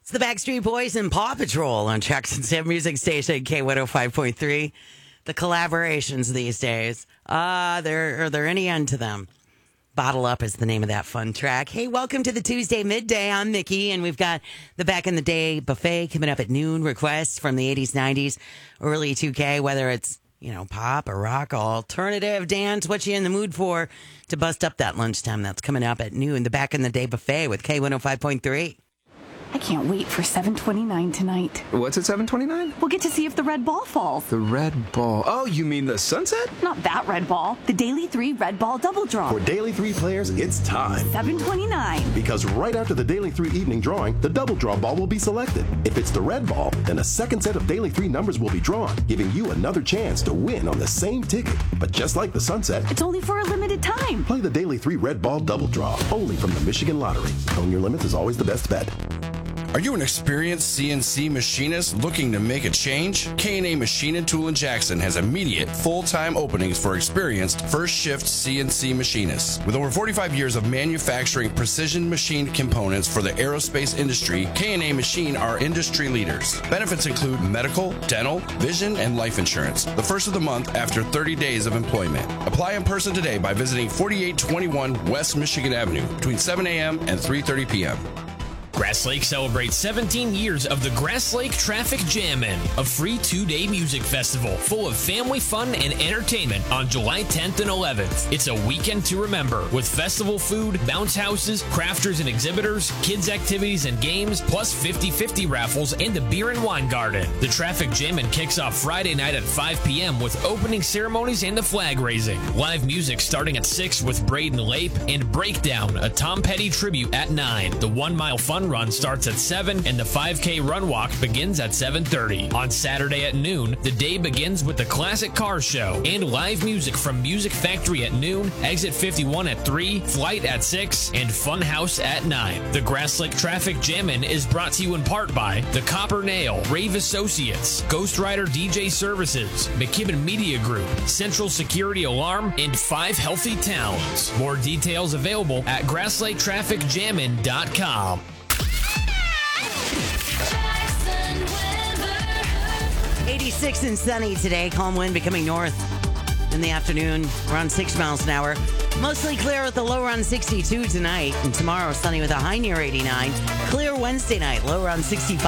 It's the Backstreet Boys and Paw Patrol on Jackson Sam Music Station K105.3. The collaborations these days, are there any end to them? Bottle Up is the name of that fun track. Hey, welcome to the Tuesday Midday. I'm Mickey, and we've got the Back in the Day buffet coming up at noon. Requests from the 80s, 90s, early 2K, whether it's, pop or rock, alternative, dance, what you in the mood for to bust up that lunchtime. That's coming up at noon. The Back in the Day buffet with K105.3. I can't wait for 7:29 tonight. What's at 7:29? We'll get to see if the red ball falls. The red ball. Oh, you mean the sunset? Not that red ball. The Daily 3 Red Ball Double Draw. For Daily 3 players, it's time. 7:29. Because right after the Daily 3 evening drawing, the double draw ball will be selected. If it's the red ball, then a second set of Daily 3 numbers will be drawn, giving you another chance to win on the same ticket. But just like the sunset, It's only for a limited time. play the Daily 3 Red Ball Double Draw, only from the Michigan Lottery. Own your limits is always the best bet. Are you an experienced CNC machinist looking to make a change? K&A Machine and Tool in Jackson has immediate full-time openings for experienced first-shift CNC machinists. With over 45 years of manufacturing precision machined components for the aerospace industry, K&A Machine are industry leaders. Benefits include medical, dental, vision, and life insurance. The first of the month after 30 days of employment. Apply in person today by visiting 4821 West Michigan Avenue between 7 a.m. and 3:30 p.m. Grass Lake celebrates 17 years of the Grass Lake Traffic Jammin', a free 2-day music festival full of family fun and entertainment on July 10th and 11th. It's a weekend to remember with festival food, bounce houses, crafters and exhibitors, kids activities and games, plus 50/50 raffles and the beer and wine garden. The Traffic Jammin' kicks off Friday night at 5 p.m. with opening ceremonies and the flag raising. Live music starting at 6 with Braden Lape and Breakdown, a Tom Petty tribute at 9. The 1 mile fun run starts at 7 and the 5K run walk begins at 7:30. On Saturday at noon, the day begins with the Classic Car Show and live music from Music Factory at noon, Exit 51 at 3, Flight at 6, and Fun House at 9. The Grass Lake Traffic Jammin' is brought to you in part by The Copper Nail, Rave Associates, Ghost Rider DJ Services, McKibben Media Group, Central Security Alarm, and 5 Healthy Towns. More details available at grasslaketrafficjammin.com. 86 and sunny today. Calm wind becoming north in the afternoon, around 6 miles an hour. Mostly clear with the low around 62 tonight. And tomorrow, sunny with a high near 89. Clear Wednesday night, low around 65.